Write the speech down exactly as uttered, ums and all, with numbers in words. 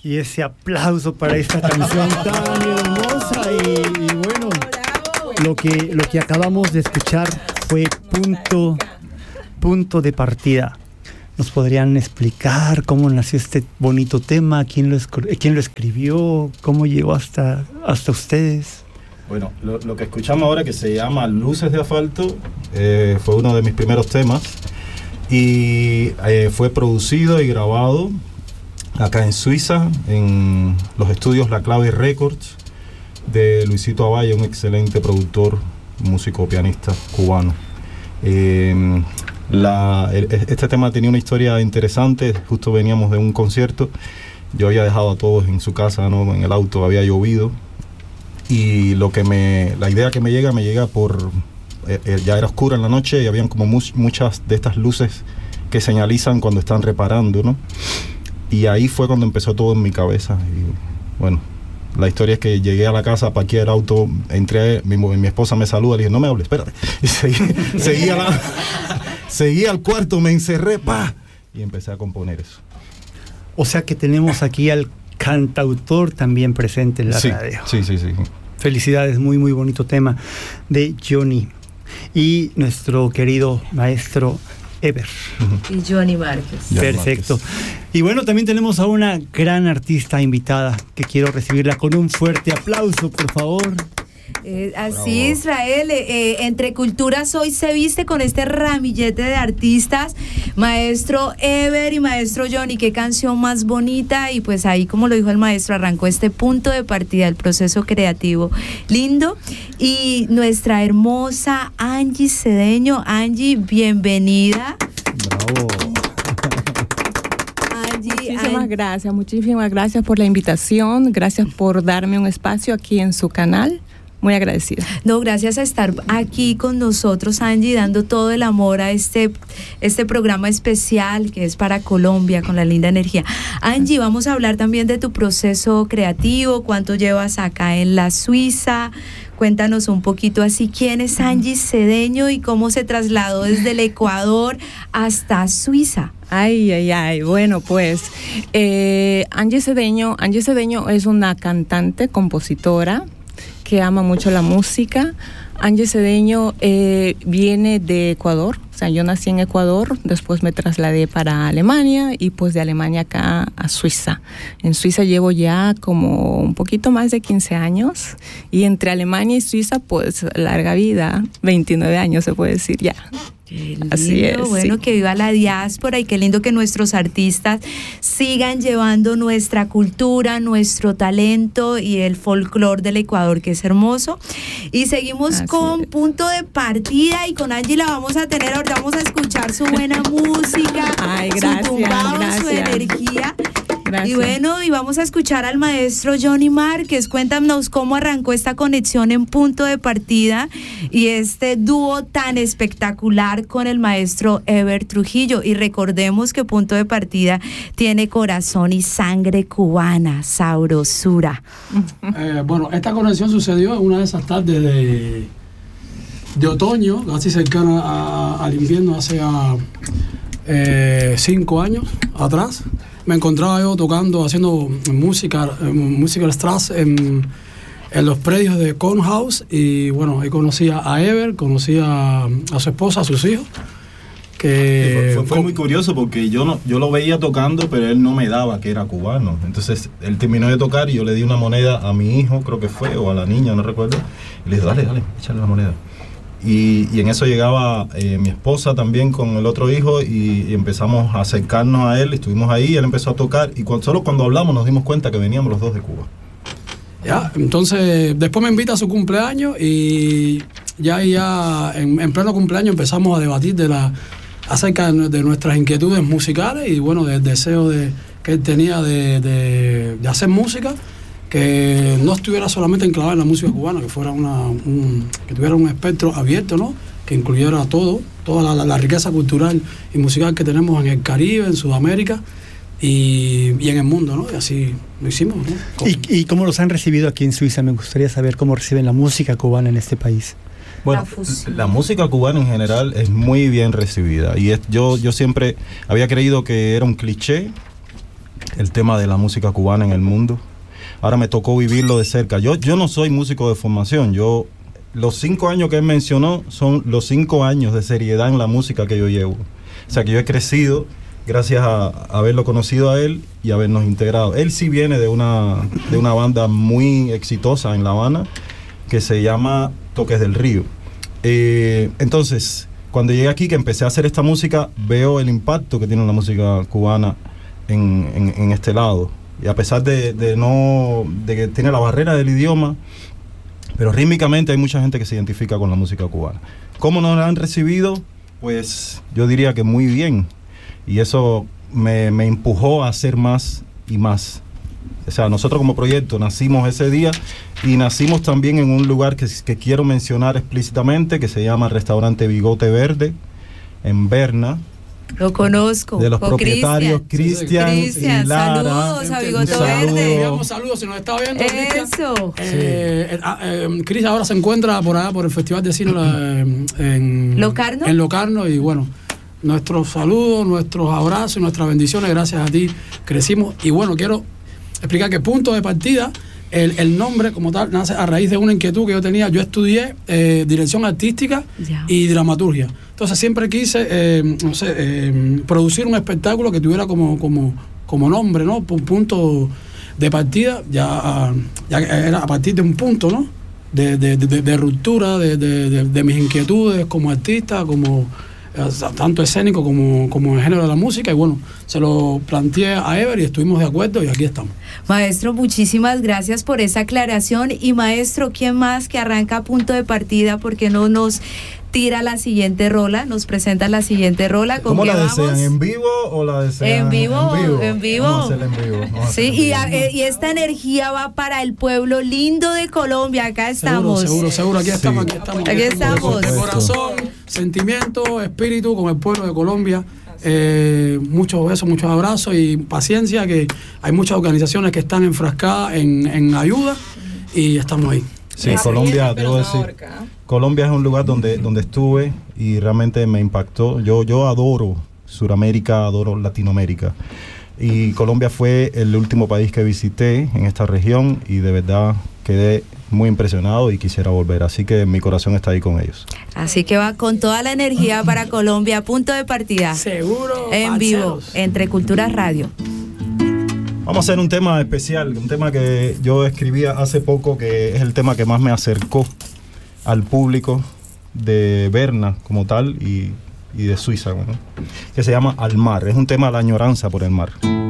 Y ese aplauso para esta canción tan hermosa. Y, y bueno, lo que, lo que acabamos de escuchar fue punto, punto de partida. ¿Nos podrían explicar cómo nació este bonito tema? ¿Quién lo, quién lo escribió? ¿Cómo llegó hasta, hasta ustedes? Bueno, lo, lo que escuchamos ahora, que se llama Luces de Asfalto, eh, fue uno de mis primeros temas. Y eh, fue producido y grabado acá en Suiza, en los estudios La Clave Records, de Luisito Avalle, un excelente productor, músico, pianista cubano. Eh, la, el, este tema tenía una historia interesante. Justo veníamos de un concierto, yo había dejado a todos en su casa, ¿no? En el auto, había llovido, y lo que me, la idea que me llega, me llega por, eh, eh, ya era oscura en la noche y habían como mu- muchas de estas luces que señalizan cuando están reparando, ¿no? Y ahí fue cuando empezó todo en mi cabeza. Y bueno, la historia es que llegué a la casa, parqué el auto, entré, mi, mi esposa me saluda, le dije, no me hables, espérate. Y seguí, seguí, a la, seguí al cuarto, me encerré, pa, y empecé a componer eso. O sea que tenemos aquí al cantautor también presente en la sí, radio. Sí, sí, sí. Felicidades, muy, muy bonito tema de Johnny. Y nuestro querido maestro Ever. Y Johnny Márquez. Perfecto. Y bueno, también tenemos a una gran artista invitada que quiero recibirla con un fuerte aplauso, por favor. Eh, así, Bravo. Israel, eh, Entre Culturas hoy se viste con este ramillete de artistas, maestro Ever y maestro Johnny. Qué canción más bonita. Y pues ahí, como lo dijo el maestro, arrancó este punto de partida, el proceso creativo lindo. Y nuestra hermosa Angie Cedeño. Angie, bienvenida. Bravo. Angie, muchísimas Angie. gracias, muchísimas gracias por la invitación, gracias por darme un espacio aquí en su canal. Muy agradecida. No, gracias a estar aquí con nosotros, Angie, dando todo el amor a este, este programa especial que es para Colombia, con la linda energía. Angie, vamos a hablar también de tu proceso creativo, cuánto llevas acá en la Suiza. Cuéntanos un poquito así, ¿quién es Angie Cedeño y cómo se trasladó desde el Ecuador hasta Suiza? Ay, ay, ay, bueno, pues eh, Angie Cedeño, Angie Cedeño es una cantante, compositora, que ama mucho la música. Angie Cedeño eh, viene de Ecuador, o sea, yo nací en Ecuador, después me trasladé para Alemania y pues de Alemania acá a Suiza. En Suiza llevo ya como un poquito más de quince años y entre Alemania y Suiza pues larga vida, veintinueve años se puede decir ya. Qué lindo, así es, bueno, sí. Que viva la diáspora y qué lindo que nuestros artistas sigan llevando nuestra cultura, nuestro talento y el folclore del Ecuador, que es hermoso. Y seguimos así con es. Punto de Partida, y con Angie la vamos a tener, ahorita vamos a escuchar su buena música, Ay, gracias, su tumbado, gracias. su energía. Gracias. Y bueno, y vamos a escuchar al maestro Johnny Márquez. Cuéntanos cómo arrancó esta conexión en Punto de Partida y este dúo tan espectacular con el maestro Ever Trujillo. Y recordemos que Punto de Partida tiene corazón y sangre cubana, sabrosura. Eh, bueno, esta conexión sucedió en una de esas tardes de, de otoño, casi cercana a- al invierno, hace ah, eh, cinco años atrás. Me encontraba yo tocando, haciendo música, eh, música Strass en, en los predios de Kornhaus, y bueno, ahí conocí a Ever, conocí a, a su esposa, a sus hijos. Que Fue, fue, fue muy curioso porque yo no, yo lo veía tocando, pero él no me daba que era cubano. Entonces él terminó de tocar y yo le di una moneda a mi hijo, creo que fue, o a la niña, no recuerdo. Y le dije, dale, dale, échale la moneda. Y, y en eso llegaba eh, mi esposa también con el otro hijo, y, y empezamos a acercarnos a él, estuvimos ahí, él empezó a tocar, y cuando, solo cuando hablamos nos dimos cuenta que veníamos los dos de Cuba. Ya, entonces después me invita a su cumpleaños, y ya, ya en, en pleno cumpleaños empezamos a debatir de la, acerca de, de nuestras inquietudes musicales y bueno, del deseo de, que él tenía de, de, de hacer música que no estuviera solamente enclavada en la música cubana, que fuera una un, que tuviera un espectro abierto, ¿no? Que incluyera todo, toda la, la, la riqueza cultural y musical que tenemos en el Caribe, en Sudamérica y, y en el mundo, ¿no? Y así lo hicimos, ¿no? Con, ¿Y, ¿Y cómo los han recibido aquí en Suiza? Me gustaría saber cómo reciben la música cubana en este país. Bueno, La la música cubana en general es muy bien recibida, y es, yo, yo siempre había creído que era un cliché el tema de la música cubana en el mundo. Ahora me tocó vivirlo de cerca. Yo, yo no soy músico de formación. Yo, los cinco años que él mencionó son los cinco años de seriedad en la música que yo llevo. O sea que yo he crecido gracias a, a haberlo conocido a él y habernos integrado. Él sí viene de una, de una banda muy exitosa en La Habana que se llama Toques del Río. Eh, entonces, cuando llegué aquí, que empecé a hacer esta música, veo el impacto que tiene la música cubana en, en, en este lado. Y a pesar de, de no de que tiene la barrera del idioma, pero rítmicamente hay mucha gente que se identifica con la música cubana. ¿Cómo nos la han recibido? Pues yo diría que muy bien. Y eso me, me empujó a hacer más y más. O sea, nosotros como proyecto nacimos ese día y nacimos también en un lugar que, que quiero mencionar explícitamente, que se llama Restaurante Bigote Verde, en Berna. Lo conozco. De los propietarios Cristian y Lara. Saludos a Bigote Saludos. Verde. Digamos saludos, si nos está viendo. Eso. Eh, eh, eh, Cris ahora se encuentra por allá por el Festival de Cine eh, en Locarno. En Locarno y bueno, nuestros saludos, nuestros abrazos y nuestras bendiciones, gracias a ti crecimos. Y bueno, quiero explicar que punto de partida, el, el nombre como tal nace a raíz de una inquietud que yo tenía. Yo estudié eh, dirección artística Ya. y dramaturgia. Entonces siempre quise, eh, no sé, eh, producir un espectáculo que tuviera como, como, como nombre, ¿no? Un punto de partida, ya, ya era a partir de un punto, ¿no? De, de, de, de ruptura de, de, de, de mis inquietudes como artista, como tanto escénico como, como el género de la música, y bueno, se lo planteé a Ever y estuvimos de acuerdo y aquí estamos. Maestro, muchísimas gracias por esa aclaración. Y maestro, ¿quién más que arranca a punto de partida? ¿Por qué no nos tira la siguiente rola? Nos presenta la siguiente rola. ¿Con ¿Cómo qué la vamos? desean? ¿En vivo o la desean En vivo, en vivo? en vivo. Vamos a hacerla en vivo. Vamos a Sí, hacerla en y, vivo. a- eh, y esta energía va para el pueblo lindo de Colombia. Acá estamos. Seguro, seguro, seguro. Aquí Sí. estamos, aquí estamos. Aquí estamos. De, de corazón, sentimiento, espíritu con el pueblo de Colombia. Eh, muchos besos, muchos abrazos y paciencia, que hay muchas organizaciones que están enfrascadas en, en ayuda y estamos ahí. Sí, Colombia, debo decir, Colombia es un lugar donde, donde estuve y realmente me impactó. Yo, yo adoro Sudamérica, adoro Latinoamérica. Y Colombia fue el último país que visité en esta región y de verdad quedé muy impresionado y quisiera volver. Así que mi corazón está ahí con ellos. Así que va con toda la energía para Colombia. Punto de partida. Seguro. En vivo, parceros. entre Culturas Radio. Vamos a hacer un tema especial, un tema que yo escribía hace poco, que es el tema que más me acercó al público de Berna como tal y, y de Suiza, ¿no? Que se llama Al Mar. Es un tema de la añoranza por el mar.